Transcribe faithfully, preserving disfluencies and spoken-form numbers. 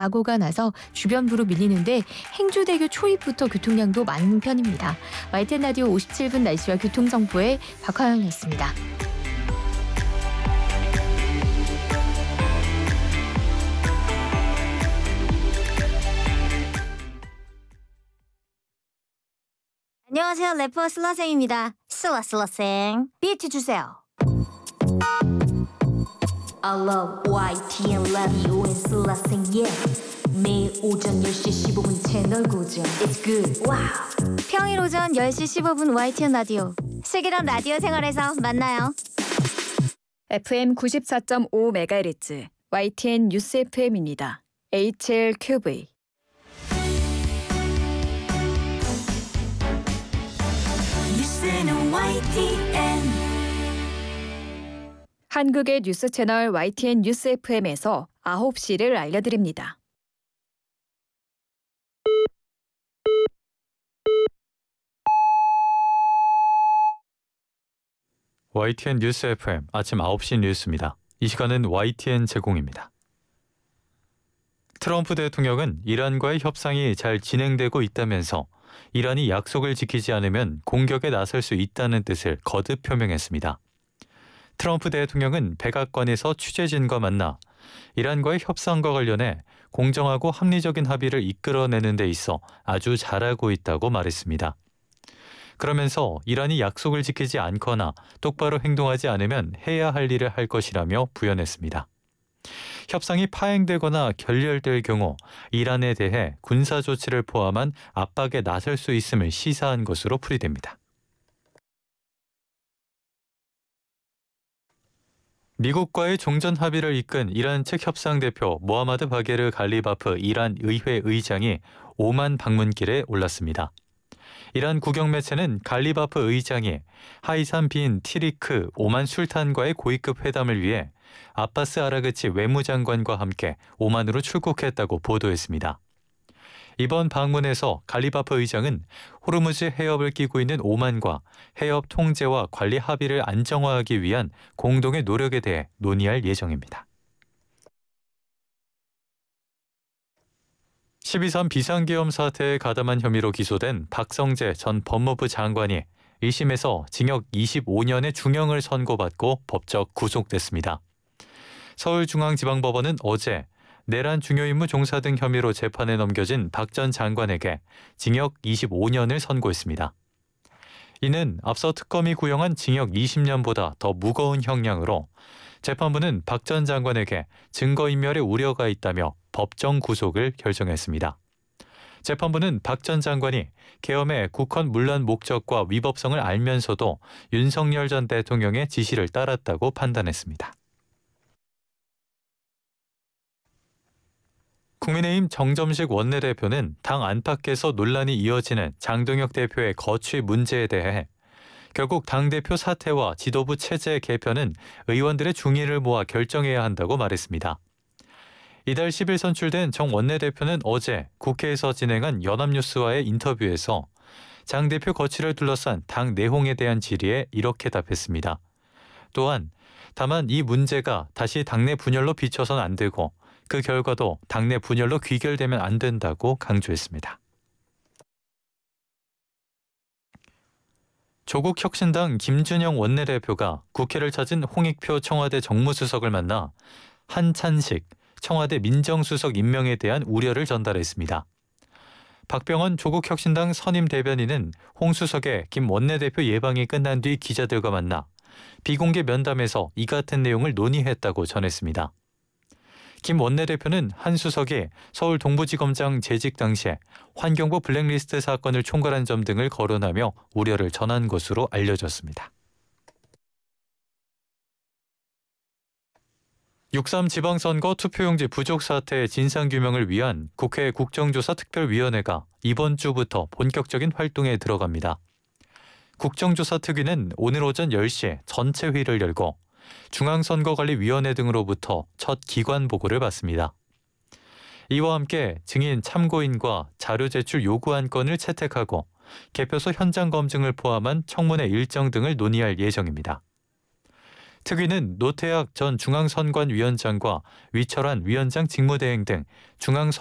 사고가 나서 주변부로 밀리는데 행주대교 초입부터 교통량도 많은 편입니다. 와이티엔 라디오 오십칠 분 날씨와 교통정보에 박화영이었습니다. 안녕하세요. 래퍼 슬라생입니다. 슬라슬라생 비트 주세요. I love 와이티엔 라디오 and 슬라생 yeah. 매일 오전 열 시 십오 분 채널 고정. It's good. 와우. 평일 오전 열 시 십오 분 와이티엔 라디오. 슬기로운 라디오 생활에서 만나요. 에프엠 구십사 점 오 메가헤르츠 와이티엔 뉴스 에프엠입니다. 에이치엘큐브이 뉴스는 와이티엔. 한국의 뉴스 채널 와이티엔 뉴스 에프엠에서 아홉 시를 알려드립니다. 와이티엔 뉴스 에프엠 아침 아홉 시 뉴스입니다. 이 시간은 와이티엔 제공입니다. 트럼프 대통령은 이란과의 협상이 잘 진행되고 있다면서 이란이 약속을 지키지 않으면 공격에 나설 수 있다는 뜻을 거듭 표명했습니다. 트럼프 대통령은 백악관에서 취재진과 만나 이란과의 협상과 관련해 공정하고 합리적인 합의를 이끌어내는 데 있어 아주 잘하고 있다고 말했습니다. 그러면서 이란이 약속을 지키지 않거나 똑바로 행동하지 않으면 해야 할 일을 할 것이라며 부연했습니다. 협상이 파행되거나 결렬될 경우 이란에 대해 군사 조치를 포함한 압박에 나설 수 있음을 시사한 것으로 풀이됩니다. 미국과의 종전 합의를 이끈 이란 측 협상 대표 모하마드 바게르 갈리바프 이란 의회 의장이 오만 방문길에 올랐습니다. 이란 국영 매체는 갈리바프 의장이 하이삼 빈 티리크 오만 술탄과의 고위급 회담을 위해 아바스 아라그치 외무장관과 함께 오만으로 출국했다고 보도했습니다. 이번 방문에서 갈리바프 의장은 호르무즈 해협을 끼고 있는 오만과 해협 통제와 관리 합의를 안정화하기 위한 공동의 노력에 대해 논의할 예정입니다. 십이 삼 비상계엄 사태에 가담한 혐의로 기소된 박성재 전 법무부 장관이 일 심에서 징역 이십오 년의 중형을 선고받고 법적 구속됐습니다. 서울중앙지방법원은 어제 내란 중요임무 종사 등 혐의로 재판에 넘겨진 박 전 장관에게 징역 이십오 년을 선고했습니다. 이는 앞서 특검이 구형한 징역 이십 년보다 더 무거운 형량으로 재판부는 박 전 장관에게 증거인멸의 우려가 있다며 법정 구속을 결정했습니다. 재판부는 박 전 장관이 계엄의 국헌 문란 목적과 위법성을 알면서도 윤석열 전 대통령의 지시를 따랐다고 판단했습니다. 국민의힘 정점식 원내대표는 당 안팎에서 논란이 이어지는 장동혁 대표의 거취 문제에 대해 결국 당대표 사퇴와 지도부 체제 개편은 의원들의 중의를 모아 결정해야 한다고 말했습니다. 이달 십 일 선출된 정 원내대표는 어제 국회에서 진행한 연합뉴스와의 인터뷰에서 장 대표 거취를 둘러싼 당 내홍에 대한 질의에 이렇게 답했습니다. 또한 다만 이 문제가 다시 당내 분열로 비춰선 안 되고 그 결과도 당내 분열로 귀결되면 안 된다고 강조했습니다. 조국혁신당 김준영 원내대표가 국회를 찾은 홍익표 청와대 정무수석을 만나 한찬식 청와대 민정수석 임명에 대한 우려를 전달했습니다. 박병원 조국혁신당 선임 대변인은 홍 수석의 김 원내대표 예방이 끝난 뒤 기자들과 만나 비공개 면담에서 이 같은 내용을 논의했다고 전했습니다. 김 원내대표는 한 수석이 서울 동부지검장 재직 당시에 환경부 블랙리스트 사건을 총괄한 점 등을 거론하며 우려를 전한 것으로 알려졌습니다. 육삼 지방선거 투표용지 부족 사태의 진상규명을 위한 국회 국정조사특별위원회가 이번 주부터 본격적인 활동에 들어갑니다. 국정조사특위는 오늘 오전 열 시에 전체 회의를 열고 중앙선거관리위원회 등으로부터 첫 기관 보고를 받습니다. 이와 함께 증인 참고인과 자료 제출 요구 안건을 채택하고 개표소 현장 검증을 포함한 청문회 일정 등을 논의할 예정입니다. 특위는 노태학 전 중앙선관위원장과 위철한 위원장 직무대행 등 중앙